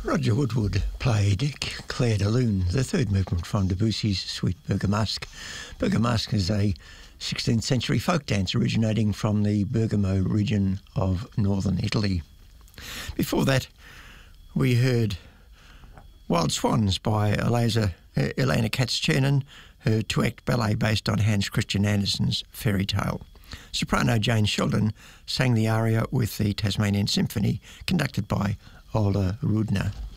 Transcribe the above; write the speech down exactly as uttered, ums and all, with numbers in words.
Roger Woodward played Claire de Lune, the third movement from Debussy's Suite Bergamasque. Bergamasque is a sixteenth century folk dance originating from the Bergamo region of northern Italy. Before that, we heard Wild Swans by Eliza, uh, Elena Katz-Chernin, her two-act ballet based on Hans Christian Andersen's fairy tale. Soprano Jane Sheldon sang the aria with the Tasmanian Symphony, conducted by Ola Rudner.